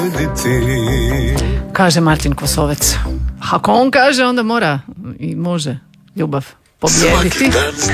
Kaže Martin Kosovec. Ako on kaže, onda mora i može ljubav pobijediti.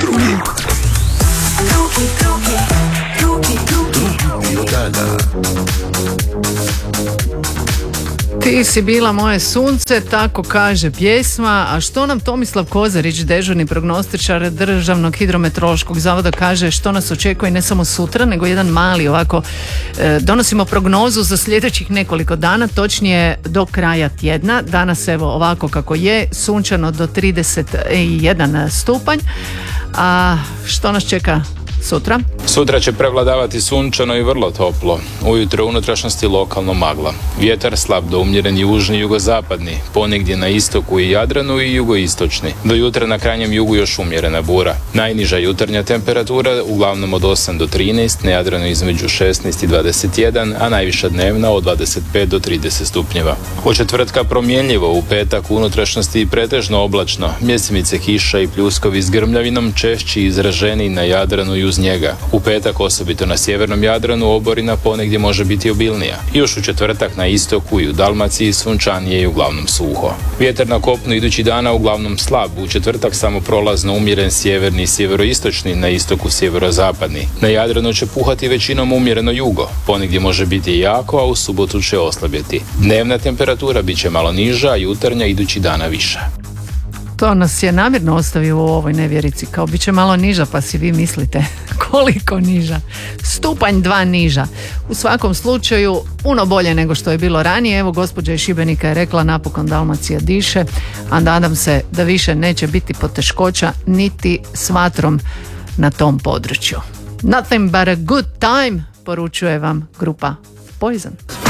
Ti si bila moje sunce, tako kaže pjesma. A što nam Tomislav Kozarić, dežurni prognostičar Državnog hidrometeorološkog zavoda, kaže što nas očekuje ne samo sutra, nego jedan mali ovako, donosimo prognozu za sljedećih nekoliko dana, točnije do kraja tjedna. Danas evo ovako kako je, sunčano do 31 stupanj. A što nas čeka sutra? Sutra će prevladavati sunčano i vrlo toplo. Ujutro u unutrašnjosti lokalno magla. Vjetar slab do umjeren južni i jugozapadni, ponegdje na istoku i Jadranu i jugoistočni. Do jutra na krajnjem jugu još umjerena bura. Najniža jutarnja temperatura uglavnom od 8 do 13, na Jadranu između 16 i 21, a najviša dnevna od 25 do 30 stupnjeva. Od četvrtka promjenljivo, u petak u unutrašnjosti pretežno oblačno, mjesimice kiša i pljuskovi s grmljavinom češći izraženi na Jadranu i uz njega. U petak osobito na sjevernom Jadranu oborina ponegdje može biti obilnija. I još u četvrtak na istoku i u Dalmaciji sunčanije i uglavnom suho. Vjetar na kopnu idući dana uglavnom slab, u četvrtak samo prolazno umjeren sjeverni i sjeveroistočni, na istoku sjeverozapadni. Na Jadranu će puhati većinom umjereno jugo, ponegdje može biti jako, a u subotu će oslabjeti. Dnevna temperatura bit će malo niža, a jutarnja idući dana viša. To nas je namjerno ostavio u ovoj nevjerici, kao bit će malo niža, pa si vi mislite koliko niža. Stupanj 2 niža. U svakom slučaju puno bolje nego što je bilo ranije. Evo, gospođa iz Šibenika je rekla napokon Dalmacija diše, a nadam se da više neće biti poteškoća niti s vatrom na tom području. Nothing but a good time, poručuje vam grupa Poison.